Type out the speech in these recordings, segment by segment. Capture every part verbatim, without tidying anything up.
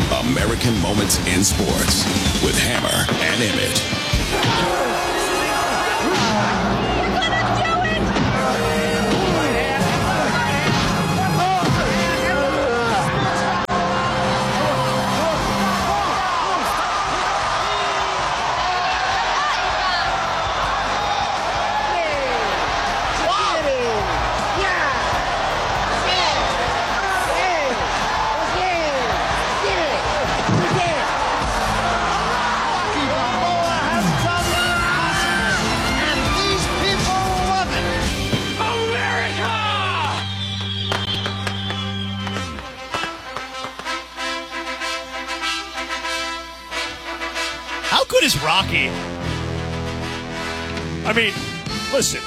American Moments in Sports with Hammer and Emmett. How good is Rocky? I mean, listen.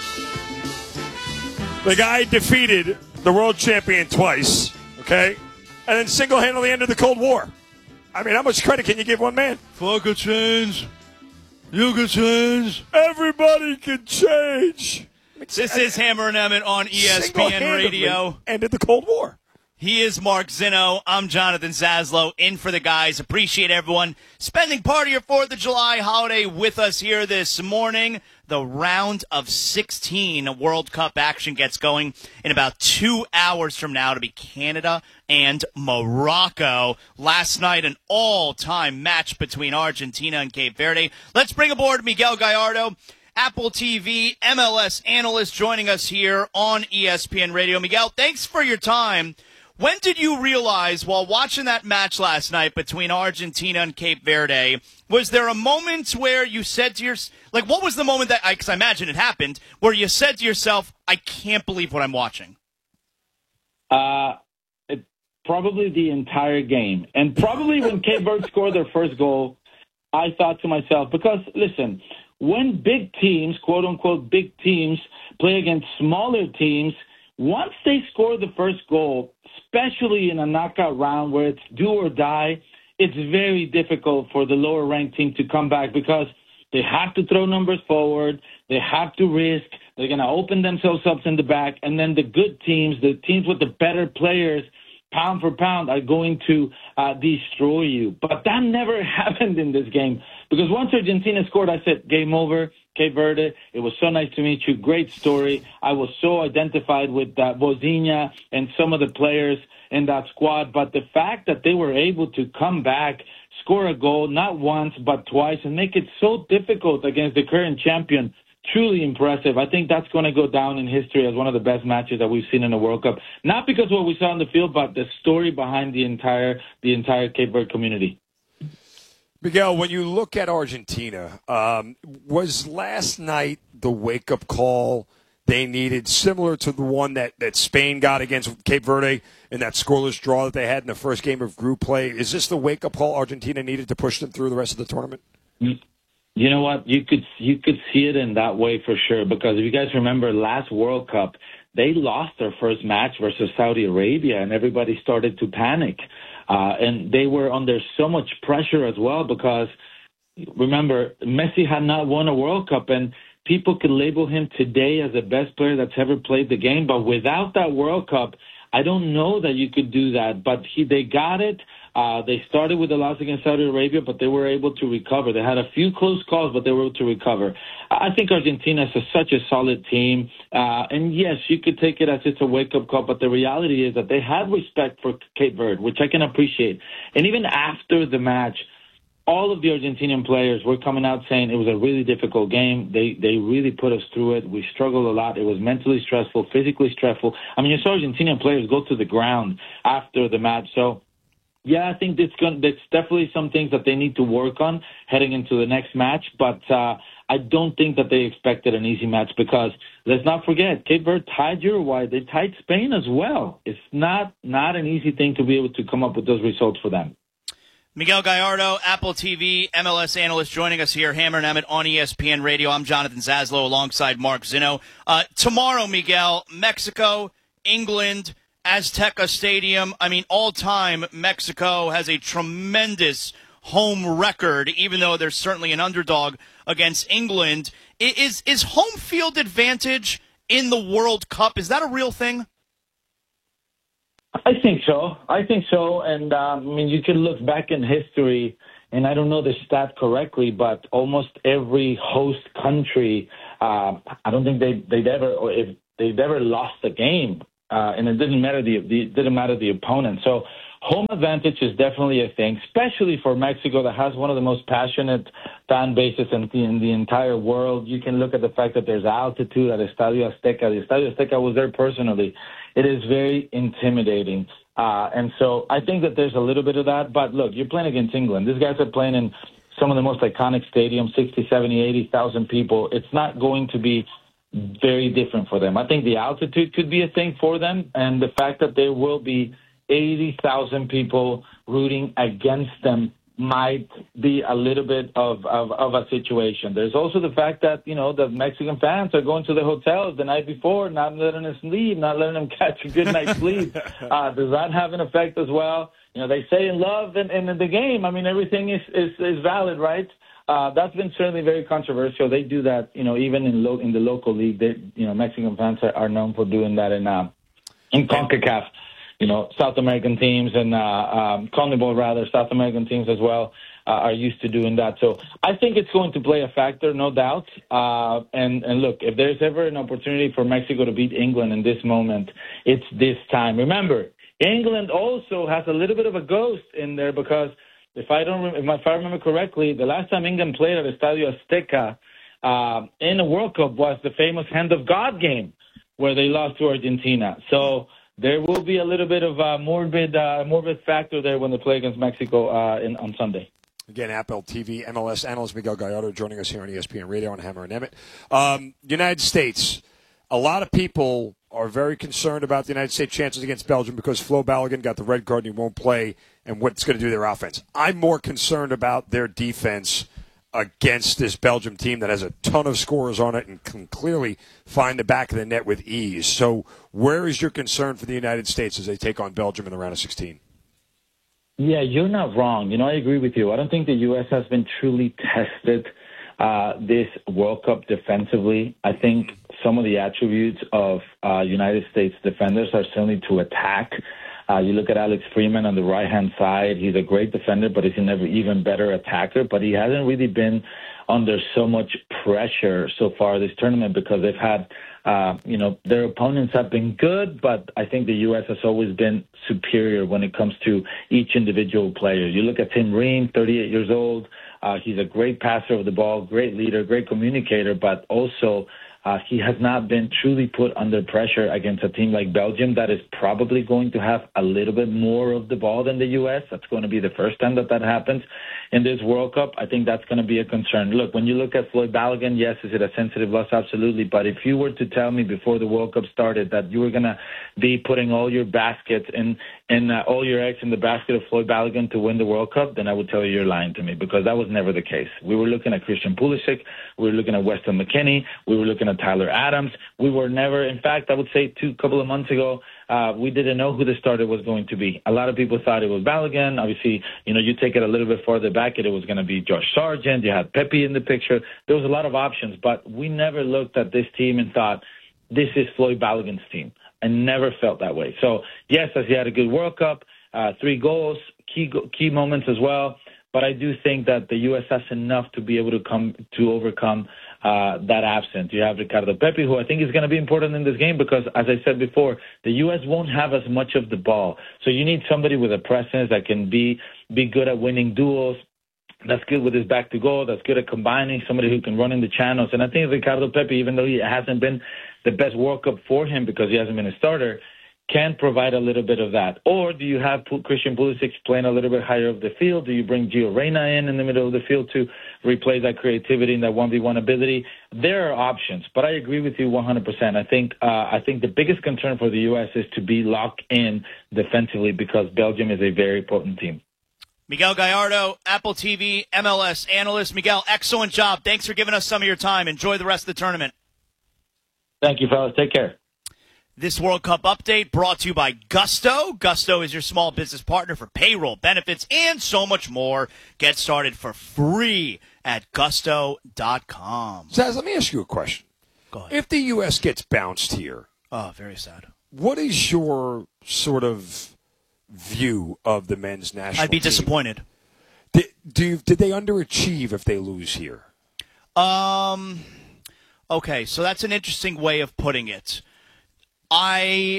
The guy defeated the world champion twice, okay? And then single-handedly ended the Cold War. I mean, how much credit can you give one man? Fuck can change. You can change. Everybody can change. This is Hammer and Emmett on E S P N Radio. Ended the Cold War. He is Mark Zinno. I'm Jonathan Zaslow, in for the guys. Appreciate everyone spending part of your fourth of July holiday with us here this morning. The round of sixteen World Cup action gets going in about two hours from now to be Canada and Morocco. Last night, an all-time match between Argentina and Cape Verde. Let's bring aboard Miguel Gallardo, Apple T V M L S analyst, joining us here on E S P N Radio. Miguel, thanks for your time. When did you realize, while watching that match last night between Argentina and Cape Verde, was there a moment where you said to yourself, like, what was the moment that, because I imagine it happened, where you said to yourself, I can't believe what I'm watching? Uh, it, probably the entire game. And probably when Cape Verde scored their first goal, I thought to myself, because, listen, when big teams, quote-unquote big teams, play against smaller teams, once they score the first goal, especially in a knockout round where it's do or die, it's very difficult for the lower-ranked team to come back because they have to throw numbers forward, they have to risk, they're going to open themselves up in the back, and then the good teams, the teams with the better players, pound for pound, are going to uh, destroy you. But that never happened in this game because once Argentina scored, I said, game over. Cape Verde, it was so nice to meet you. Great story. I was so identified with uh, Bozinha and some of the players in that squad. But the fact that they were able to come back, score a goal, not once but twice, and make it so difficult against the current champion, truly impressive. I think that's going to go down in history as one of the best matches that we've seen in the World Cup. Not because of what we saw on the field, but the story behind the entire the entire Cape Verde community. Miguel, when you look at Argentina, um, was last night the wake-up call they needed, similar to the one that, that Spain got against Cape Verde in that scoreless draw that they had in the first game of group play? Is this the wake-up call Argentina needed to push them through the rest of the tournament? You know what? You could you could see it in that way for sure, because if you guys remember last World Cup, they lost their first match versus Saudi Arabia, and everybody started to panic. Uh, and they were under so much pressure as well because, remember, Messi had not won a World Cup, and people could label him today as the best player that's ever played the game. But without that World Cup, I don't know that you could do that. But he, they got it. Uh, they started with the loss against Saudi Arabia, but they were able to recover. They had a few close calls, but they were able to recover. I think Argentina is a, such a solid team. Uh, and, yes, you could take it as it's a wake-up call, but the reality is that they had respect for Cape Verde, which I can appreciate. And even after the match, all of the Argentinian players were coming out saying it was a really difficult game. They they really put us through it. We struggled a lot. It was mentally stressful, physically stressful. I mean, you saw Argentinian players go to the ground after the match. So, yeah, I think it's going. There's definitely some things that they need to work on heading into the next match. But uh, I don't think that they expected an easy match because let's not forget, Cape Verde tied Uruguay. They tied Spain as well. It's not not an easy thing to be able to come up with those results for them. Miguel Gallardo, Apple T V, M L S analyst, joining us here, Hammer and Emmett on E S P N Radio. I'm Jonathan Zaslow alongside Mark Zinno. Uh, tomorrow, Miguel, Mexico, England, Azteca Stadium. I mean, all time, Mexico has a tremendous home record, even though they're certainly an underdog against England. Is is home field advantage in the World Cup, is that a real thing? I think so. I think so. And, um, I mean, you can look back in history, and I don't know the stat correctly, but almost every host country, uh, I don't think they, they'd ever, or if they've ever lost a game, uh, and it didn't matter the, the didn't matter the opponent. So home advantage is definitely a thing, especially for Mexico that has one of the most passionate fan bases in the, in the entire world. You can look at the fact that there's altitude at Estadio Azteca. The Estadio Azteca was there personally. It is very intimidating. Uh, and so I think that there's a little bit of that. But look, you're playing against England. These guys are playing in some of the most iconic stadiums, sixty, seventy, eighty thousand people. It's not going to be very different for them. I think the altitude could be a thing for them, and the fact that there will be eighty thousand people rooting against them might be a little bit of, of, of a situation. There's also the fact that, you know, the Mexican fans are going to the hotels the night before, not letting us leave, not letting them catch a good night's sleep. Uh, does that have an effect as well? You know, they say in love and in the game, I mean, everything is, is, is valid, right? Uh, that's been certainly very controversial. They do that, you know, even in lo- in the local league. They, you know, Mexican fans are, are known for doing that in uh, in CONCACAF. You know, South American teams and uh, um, CONMEBOL, rather, South American teams as well uh, are used to doing that. So I think it's going to play a factor, no doubt. Uh, and, and look, if there's ever an opportunity for Mexico to beat England in this moment, it's this time. Remember, England also has a little bit of a ghost in there because if I don't, if I remember correctly, the last time England played at Estadio Azteca uh, in the World Cup was the famous Hand of God game where they lost to Argentina. So there will be a little bit of a morbid, uh, morbid factor there when they play against Mexico uh, in, on Sunday. Again, Apple T V, M L S analyst Miguel Gallardo joining us here on E S P N Radio on Hammer and Emmett. Um, United States, a lot of people are very concerned about the United States chances against Belgium because Flo Balogun got the red card and he won't play and what's going to do to their offense. I'm more concerned about their defense against this Belgium team that has a ton of scorers on it and can clearly find the back of the net with ease. So where is your concern for the United States as they take on Belgium in the round of sixteen? Yeah, you're not wrong. You know, I agree with you. I don't think the U S has been truly tested uh, this World Cup defensively. I think some of the attributes of uh, United States defenders are certainly to attack. Uh, you look at Alex Freeman on the right-hand side. He's a great defender, but he's an even better attacker. But he hasn't really been under so much pressure so far this tournament because they've had, uh, you know, their opponents have been good, but I think the U S has always been superior when it comes to each individual player. You look at Tim Ream, thirty-eight years old. Uh, he's a great passer of the ball, great leader, great communicator, but also Uh, he has not been truly put under pressure against a team like Belgium that is probably going to have a little bit more of the ball than the U S. That's going to be the first time that that happens in this World Cup. I think that's going to be a concern. Look, when you look at Floyd Balogun, yes, is it a sensitive loss? Absolutely. But if you were to tell me before the World Cup started that you were going to be putting all your baskets and and uh, all your eggs in the basket of Floyd Balogun to win the World Cup, then I would tell you you're lying to me because that was never the case. We were looking at Christian Pulisic. We were looking at Weston McKennie. We were looking at Tyler Adams. We were never, in fact, I would say two couple of months ago, uh, we didn't know who the starter was going to be. A lot of people thought it was Balogun. Obviously, you know, you take it a little bit further back, it was going to be Josh Sargent. You had Pepe in the picture. There was a lot of options, but we never looked at this team and thought, this is Floyd Balogun's team. I never felt that way. So, yes, as he had a good World Cup, uh, three goals, key key moments as well. But I do think that the U S has enough to be able to come to overcome uh, that absence. You have Ricardo Pepi, who I think is going to be important in this game because, as I said before, the U S won't have as much of the ball. So you need somebody with a presence that can be be good at winning duels. That's good with his back to goal. That's good at combining, somebody who can run in the channels. And I think Ricardo Pepi, even though he hasn't been the best World Cup for him because he hasn't been a starter, can provide a little bit of that. Or do you have Christian Pulisic playing a little bit higher up the field? Do you bring Gio Reyna in in the middle of the field to replace that creativity and that one v one ability? There are options, but I agree with you one hundred percent. I think uh, I think the biggest concern for the U S is to be locked in defensively because Belgium is a very potent team. Miguel Gallardo, Apple T V, M L S analyst. Miguel, excellent job. Thanks for giving us some of your time. Enjoy the rest of the tournament. Thank you, fellas. Take care. This World Cup update brought to you by Gusto. Gusto is your small business partner for payroll, benefits, and so much more. Get started for free at gusto dot com. Zaz, let me ask you a question. Go ahead. If the U S gets bounced here, Oh, very sad. what is your sort of view of the men's national I'd be team. disappointed. Did, do, did they underachieve if they lose here? Um. Okay, so that's an interesting way of putting it. I.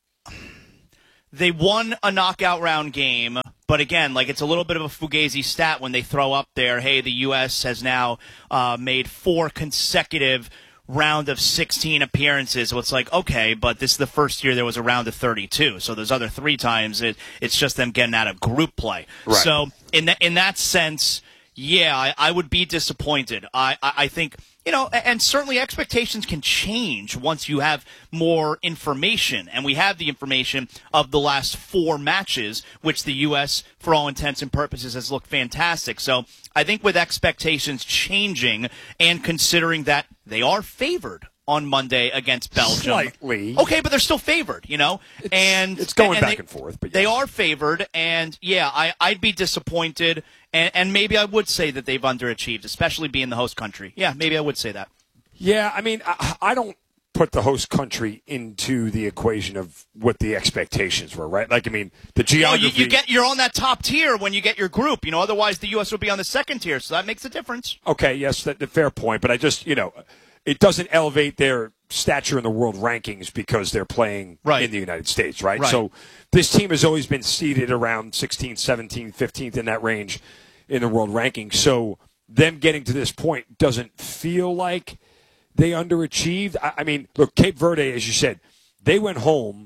They won a knockout round game, but again, like it's a little bit of a fugazi stat when they throw up there, hey, the U S has now uh, made four consecutive round of sixteen appearances. So it's like, okay, but this is the first year there was a round of thirty-two. So those other three times, it, it's just them getting out of group play. Right. So in that, in that sense, yeah, I, I would be disappointed. I, I, I think, you know, and certainly expectations can change once you have more information. And we have the information of the last four matches, which the U S, for all intents and purposes, has looked fantastic. So I think with expectations changing and considering that they are favored on Monday against Belgium. Slightly. Okay, but they're still favored, you know? It's, and it's going and back they, and forth. But yes. They are favored, and yeah, I, I'd be disappointed, and, and maybe I would say that they've underachieved, especially being the host country. Yeah, maybe I would say that. Yeah, I mean, I, I don't put the host country into the equation of what the expectations were, right? Like, I mean, the geography. Well, you, you get, you're on that top tier when you get your group, you know, otherwise the U S would be on the second tier, so that makes a difference. Okay, yes, that, the fair point, but I just, you know, it doesn't elevate their stature in the world rankings because they're playing right. in the United States, right? right? So this team has always been seeded around sixteenth, seventeenth, fifteenth in that range in the world rankings. So them getting to this point doesn't feel like they underachieved. I, I mean, look, Cape Verde, as you said, they went home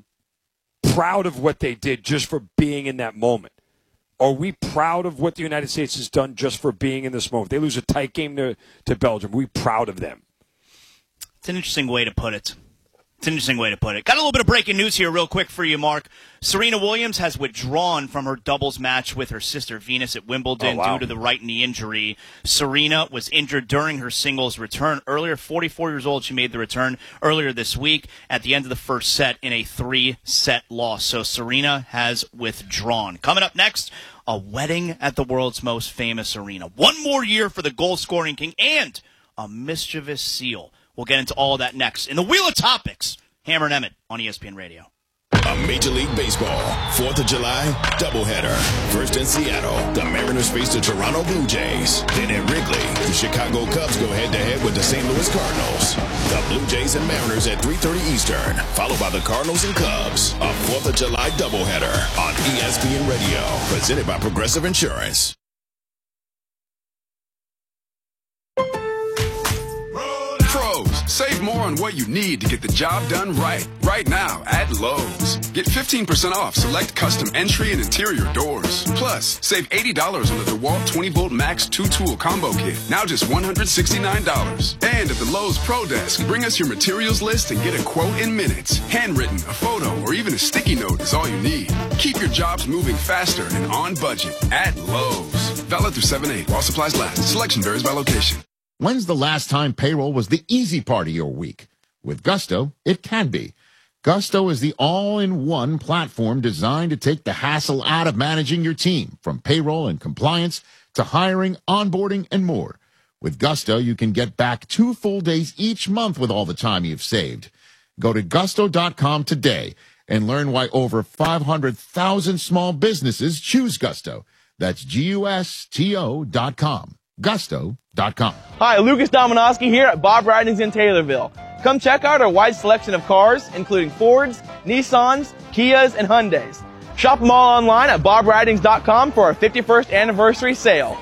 proud of what they did just for being in that moment. Are we proud of what the United States has done just for being in this moment? They lose a tight game to, to Belgium. Are we proud of them? It's an interesting way to put it. It's an interesting way to put it. Got a little bit of breaking news here real quick for you, Mark. Serena Williams has withdrawn from her doubles match with her sister Venus at Wimbledon oh, wow. due to the right knee injury. Serena was injured during her singles return earlier. forty-four years old, she made the return earlier this week at the end of the first set in a three-set loss. So Serena has withdrawn. Coming up next, a wedding at the world's most famous arena. One more year for the goal-scoring king and a mischievous seal. We'll get into all of that next in the Wheel of Topics. Hammer and Emmett on E S P N Radio. A Major League Baseball fourth of July doubleheader. First in Seattle, the Mariners face the Toronto Blue Jays. Then at Wrigley, the Chicago Cubs go head-to-head with the Saint Louis Cardinals. The Blue Jays and Mariners at three thirty Eastern, followed by the Cardinals and Cubs. A fourth of July doubleheader on E S P N Radio, presented by Progressive Insurance. Pros, save more on what you need to get the job done right. Right now at Lowe's. Get fifteen percent off select custom entry and interior doors. Plus, save eighty dollars on the DeWalt twenty volt Max two tool combo kit. Now just one hundred sixty-nine dollars. And at the Lowe's Pro Desk, bring us your materials list and get a quote in minutes. Handwritten, a photo, or even a sticky note is all you need. Keep your jobs moving faster and on budget at Lowe's. Valid through seven eight while supplies last. Selection varies by location. When's the last time payroll was the easy part of your week? With Gusto, it can be. Gusto is the all-in-one platform designed to take the hassle out of managing your team, from payroll and compliance to hiring, onboarding, and more. With Gusto, you can get back two full days each month with all the time you've saved. Go to gusto dot com today and learn why over five hundred thousand small businesses choose Gusto. That's G U S T O dot com. gusto dot com. Hi, Lucas Dominowski here at Bob Ridings in Taylorville. Come check out our wide selection of cars, including Fords, Nissans, Kias, and Hyundais. Shop them all online at bob ridings dot com for our fifty-first anniversary sale.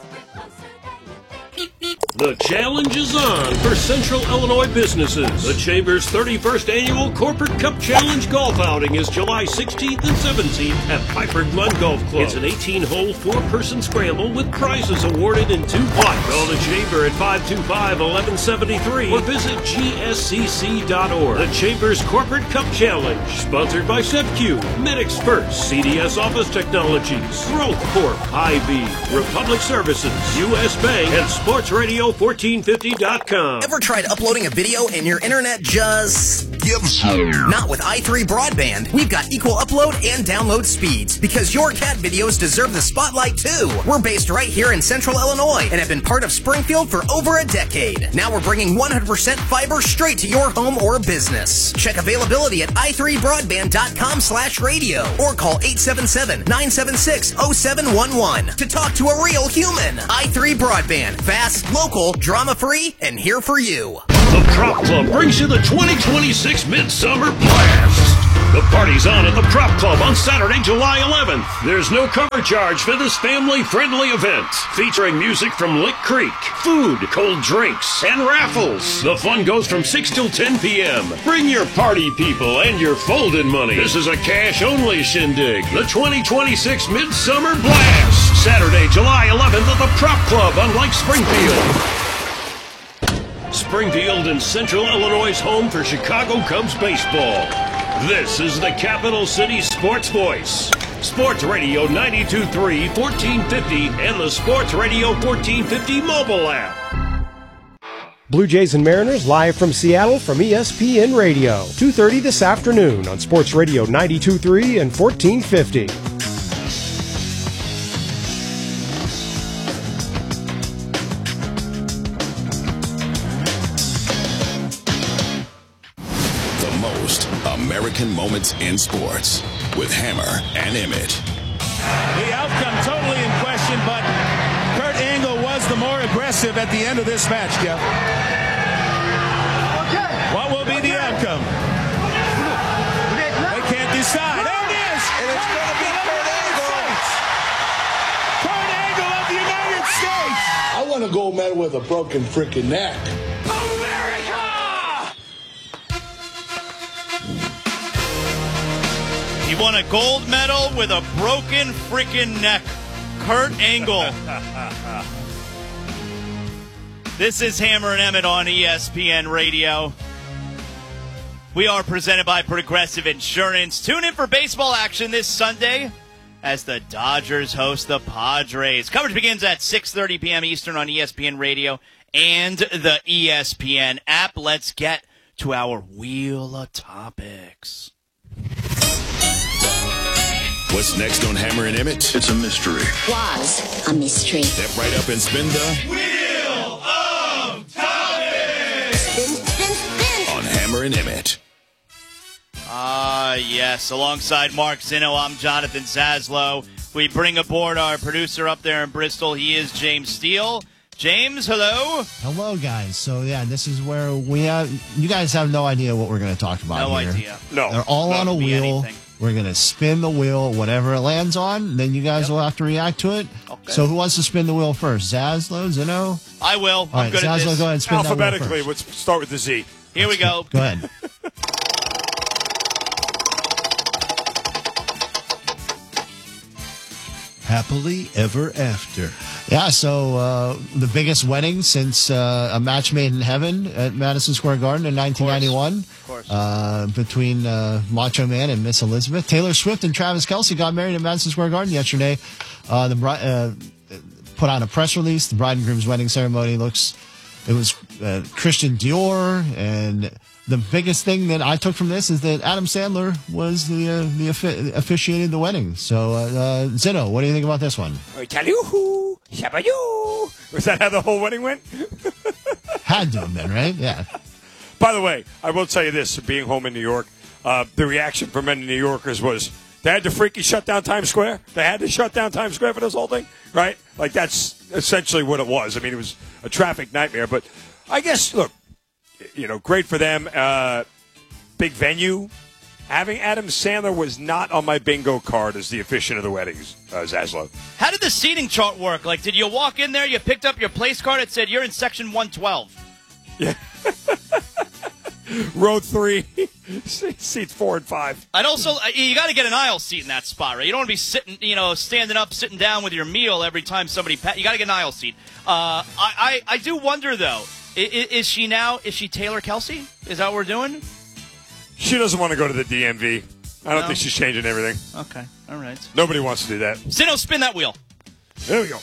The challenge is on for Central Illinois businesses. The Chamber's thirty-first Annual Corporate Cup Challenge Golf Outing is July sixteenth and seventeenth at Piper Glen Golf Club. It's an eighteen-hole, four-person scramble with prizes awarded in two flights. Call the Chamber at five two five, one one seven three or visit G S C C dot org. The Chamber's Corporate Cup Challenge, sponsored by SetQ, Medix First, C D S Office Technologies, Growth Corp, Hy-Vee, Republic Services, U S Bank, and Sports Radio fourteen fifty dot com. Ever tried uploading a video and your internet just give them some. Not with i three Broadband. We've got equal upload and download speeds because your cat videos deserve the spotlight too. We're based right here in Central Illinois and have been part of Springfield for over a decade. Now we're bringing one hundred percent fiber straight to your home or business. Check availability at i three broadband dot com slash radio or call eight seven seven, nine seven six, zero seven one one to talk to a real human. i three Broadband. Fast, local, drama-free, and here for you. The Prop Club brings you the twenty twenty-six Midsummer Blast. The party's on at the Prop Club on Saturday, July eleventh. There's no cover charge for this family-friendly event, featuring music from Lick Creek, food, cold drinks, and raffles. The fun goes from six till ten p.m. Bring your party people and your folding money. This is a cash-only shindig. The twenty twenty-six Midsummer Blast. Saturday, July eleventh at the Prop Club on Lake Springfield. Springfield and Central Illinois' home for Chicago Cubs baseball. This is the Capital City Sports Voice. Sports Radio ninety-two point three, fourteen fifty, and the Sports Radio fourteen fifty mobile app. Blue Jays and Mariners live from Seattle from E S P N Radio. two thirty this afternoon on Sports Radio ninety-two point three and fourteen fifty. American moments in sports with Hammer and Emmett. The outcome totally in question, but Kurt Angle was the more aggressive at the end of this match, Jeff. What will be the outcome? They can't decide. There it is! And it's going to be Kurt Angle. Kurt Angle of the United States! I want a gold medal with a broken freaking neck. He won a gold medal with a broken freaking neck. Kurt Angle. This is Hammer and Emmett on E S P N Radio. We are presented by Progressive Insurance. Tune in for baseball action this Sunday as the Dodgers host the Padres. Coverage begins at six thirty p.m. Eastern on E S P N Radio and the E S P N app. Let's get to our Wheel of Topics. What's next on Hammer and Emmett? It's a mystery. Was a mystery. Step right up and spin the Wheel of Topics! Spin, spin, spin. on Hammer and Emmett. Ah, uh, yes. Alongside Mark Zinno, I'm Jonathan Zaslow. We bring aboard our producer up there in Bristol. He is James Steele. James, hello. Hello, guys. So, yeah, this is where we have... You guys have no idea what we're going to talk about no here. No idea. No. They're all on a wheel. Anything. We're going to spin the wheel, whatever it lands on, then you guys yep. will have to react to it. Okay. So who wants to spin the wheel first? Zaslow, Zinno? I will. All I'm right, good Zaslow, at this. go ahead and spin Alphabetically, that wheel let's start with the Z. Here Let's we go. Go ahead. Happily ever after. Yeah, so uh, the biggest wedding since uh, A Match Made in Heaven at Madison Square Garden in nineteen ninety-one. Of course. Uh, between uh, Macho Man and Miss Elizabeth. Taylor Swift and Travis Kelce got married at Madison Square Garden yesterday. Uh, the bride uh, put on a press release. The bride and groom's wedding ceremony looks... It was uh, Christian Dior, and the biggest thing that I took from this is that Adam Sandler was the uh, the offi- officiated the wedding. So, uh, uh, Zinno, what do you think about this one? Was that how the whole wedding went? Had to have been, right? Yeah. By the way, I will tell you this, being home in New York, uh, the reaction from many New Yorkers was they had to freaky shut down Times Square. They had to shut down Times Square for this whole thing, right? Like, that's essentially what it was. I mean, it was a traffic nightmare. But I guess, look, you know, great for them. Uh, big venue. Having Adam Sandler was not on my bingo card as the officiant of the weddings, uh, Zaslow. How did the seating chart work? Like, did you walk in there, you picked up your place card, it said you're in section one twelve? Yeah. Row three, seats four and five. I'd also, you got to get an aisle seat in that spot, right? You don't want to be sitting, you know, standing up, sitting down with your meal every time somebody, pa- you got to get an aisle seat. Uh, I, I, I do wonder, though, is, is she now, is she Taylor Kelce? Is that what we're doing? She doesn't want to go to the D M V. I don't No? think she's changing everything. Okay, all right. Nobody wants to do that. Zinno, spin that wheel. There we go.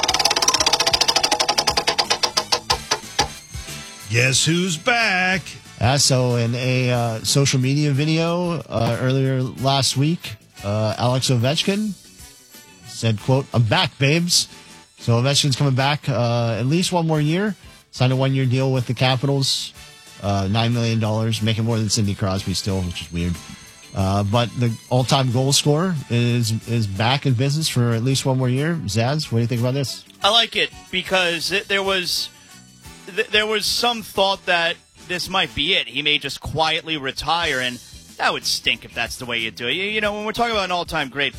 Guess who's back? Yeah, so in a uh, social media video uh, earlier last week, uh, Alex Ovechkin said, quote, "I'm back, babes." So Ovechkin's coming back uh, at least one more year. Signed a one-year deal with the Capitals, uh, nine million dollars, making more than Sidney Crosby still, which is weird. Uh, but the all-time goal scorer is is back in business for at least one more year. Zaz, what do you think about this? I like it because it, there was th- there was some thought that this might be it. He may just quietly retire, and that would stink if that's the way you do it. You, you know, when we're talking about an all-time great